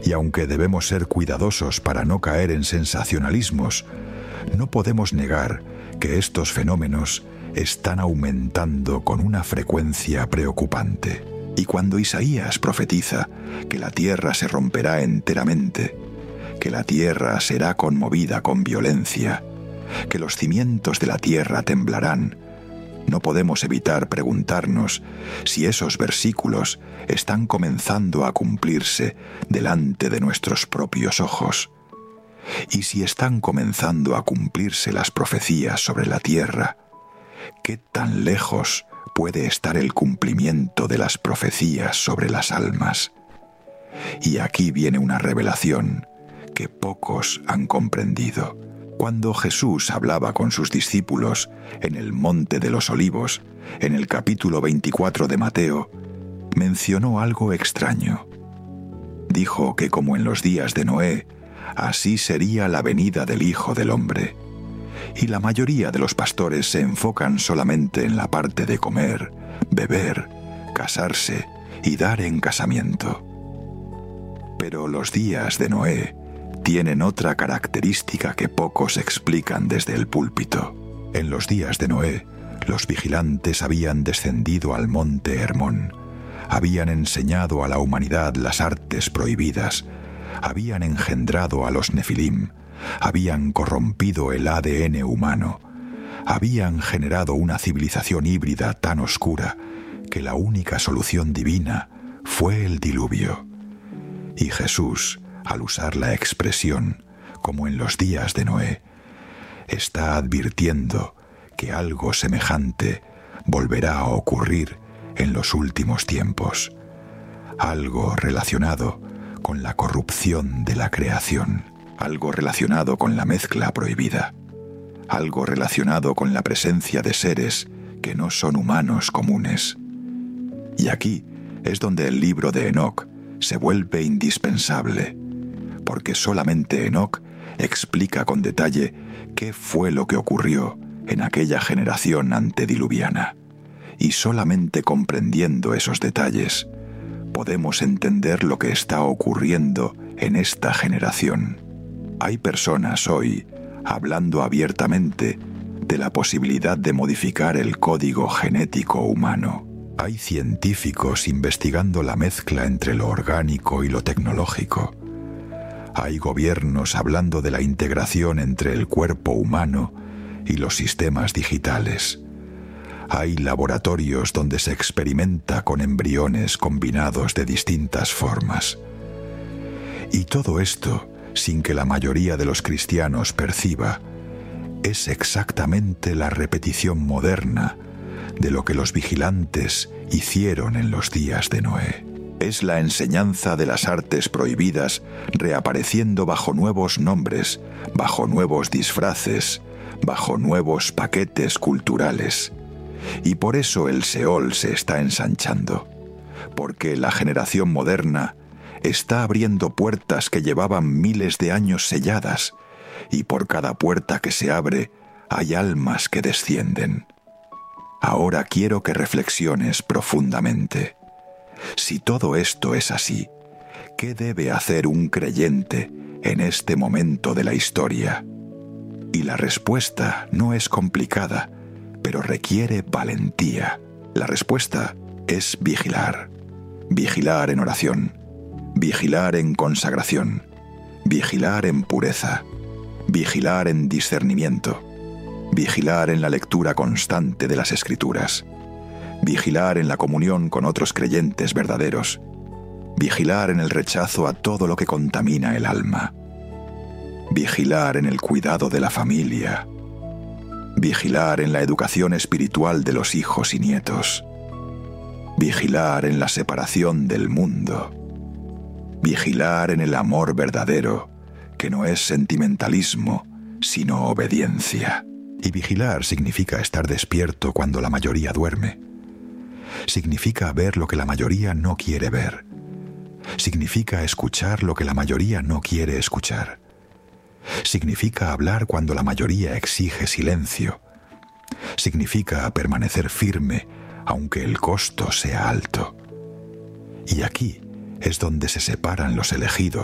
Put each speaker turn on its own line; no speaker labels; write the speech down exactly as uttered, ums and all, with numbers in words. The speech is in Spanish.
Y aunque debemos ser cuidadosos para no caer en sensacionalismos, no podemos negar que estos fenómenos están aumentando con una frecuencia preocupante. Y cuando Isaías profetiza que la tierra se romperá enteramente, que la tierra será conmovida con violencia, que los cimientos de la tierra temblarán, no podemos evitar preguntarnos si esos versículos están comenzando a cumplirse delante de nuestros propios ojos, y si están comenzando a cumplirse las profecías sobre la tierra. ¿Qué tan lejos puede estar el cumplimiento de las profecías sobre las almas? Y aquí viene una revelación que pocos han comprendido. Cuando Jesús hablaba con sus discípulos en el Monte de los Olivos, en el capítulo veinticuatro de Mateo, mencionó algo extraño. Dijo que como en los días de Noé, así sería la venida del Hijo del Hombre. Y la mayoría de los pastores se enfocan solamente en la parte de comer, beber, casarse y dar en casamiento. Pero los días de Noé tienen otra característica que pocos explican desde el púlpito. En los días de Noé, los vigilantes habían descendido al monte Hermón, habían enseñado a la humanidad las artes prohibidas, habían engendrado a los nefilim, habían corrompido el A D N humano, habían generado una civilización híbrida tan oscura que la única solución divina fue el diluvio. Y Jesús, al usar la expresión como en los días de Noé, está advirtiendo que algo semejante volverá a ocurrir en los últimos tiempos, algo relacionado con la corrupción de la creación, algo relacionado con la mezcla prohibida, algo relacionado con la presencia de seres que no son humanos comunes. Y aquí es donde el libro de Enoc se vuelve indispensable, porque solamente Enoc explica con detalle qué fue lo que ocurrió en aquella generación antediluviana. Y solamente comprendiendo esos detalles, podemos entender lo que está ocurriendo en esta generación. Hay personas hoy hablando abiertamente de la posibilidad de modificar el código genético humano. Hay científicos investigando la mezcla entre lo orgánico y lo tecnológico. Hay gobiernos hablando de la integración entre el cuerpo humano y los sistemas digitales. Hay laboratorios donde se experimenta con embriones combinados de distintas formas. Y todo esto, sin que la mayoría de los cristianos perciba, es exactamente la repetición moderna de lo que los vigilantes hicieron en los días de Noé. Es la enseñanza de las artes prohibidas reapareciendo bajo nuevos nombres, bajo nuevos disfraces, bajo nuevos paquetes culturales. Y por eso el Seol se está ensanchando, porque la generación moderna está abriendo puertas que llevaban miles de años selladas, y por cada puerta que se abre hay almas que descienden. Ahora quiero que reflexiones profundamente. Si todo esto es así, ¿qué debe hacer un creyente en este momento de la historia? Y la respuesta no es complicada, pero requiere valentía. La respuesta es vigilar. Vigilar en oración, vigilar en consagración, vigilar en pureza, vigilar en discernimiento, vigilar en la lectura constante de las Escrituras, vigilar en la comunión con otros creyentes verdaderos, vigilar en el rechazo a todo lo que contamina el alma, vigilar en el cuidado de la familia, vigilar en la educación espiritual de los hijos y nietos, vigilar en la separación del mundo, vigilar en el amor verdadero, que no es sentimentalismo, sino obediencia. Y vigilar significa estar despierto cuando la mayoría duerme. Significa ver lo que la mayoría no quiere ver. Significa escuchar lo que la mayoría no quiere escuchar. Significa hablar cuando la mayoría exige silencio. Significa permanecer firme aunque el costo sea alto. Y aquí es donde se separan los elegidos